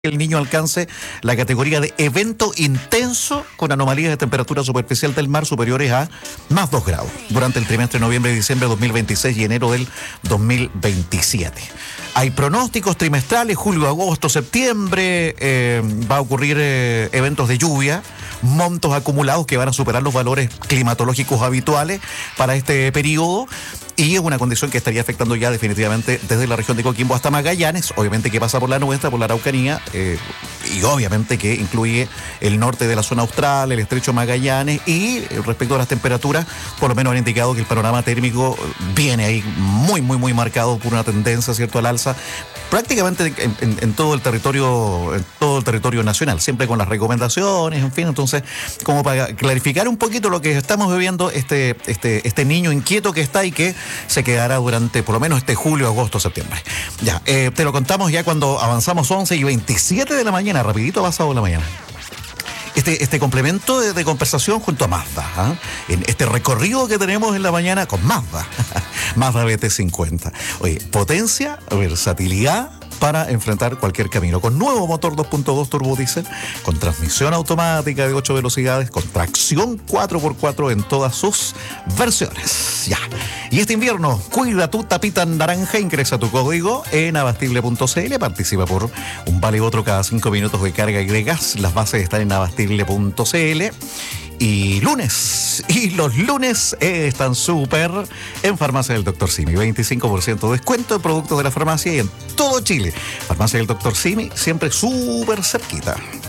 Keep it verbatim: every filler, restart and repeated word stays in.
el niño alcance la categoría de evento intenso con anomalías de temperatura superficial del mar superiores a más dos grados durante el trimestre de noviembre y diciembre de dos mil veintiséis y enero del dos mil veintisiete. Hay pronósticos trimestrales, julio, agosto, septiembre, eh, va a ocurrir eh, eventos de lluvia, montos acumulados que van a superar los valores climatológicos habituales para este periodo. Y es una condición que estaría afectando ya definitivamente desde la región de Coquimbo hasta Magallanes, obviamente que pasa por la nuestra, por la Araucanía, eh, y obviamente que incluye el norte de la zona austral, el estrecho Magallanes, y respecto a las temperaturas, por lo menos han indicado que el panorama térmico viene ahí muy, muy, muy marcado por una tendencia, ¿cierto?, al alza, prácticamente en, en, en todo el territorio, en todo el territorio nacional, siempre con las recomendaciones, en fin. Entonces, como para clarificar un poquito lo que estamos viviendo, este, este, este niño inquieto que está y que se quedará durante por lo menos este julio, agosto, septiembre. Ya, eh, te lo contamos ya cuando avanzamos once y veintisiete de la mañana, rapidito pasado la mañana. Este, este complemento de, de conversación junto a Mazda, ¿eh? En este recorrido que tenemos en la mañana con Mazda, Mazda B T cincuenta. Oye, potencia, versatilidad para enfrentar cualquier camino, con nuevo motor dos punto dos turbo diésel, con transmisión automática de ocho velocidades, con tracción cuatro por cuatro en todas sus versiones. Ya. Y este invierno, cuida tu tapita naranja, ingresa tu código en abastible punto c l, participa por un vale otro cada cinco minutos de carga y de gas. Las bases están en abastible punto c l. Y lunes, y los lunes eh, están súper en Farmacia del Doctor Simi. veinticinco por ciento de descuento en productos de la farmacia y en todo Chile. Farmacia del Doctor Simi, siempre súper cerquita.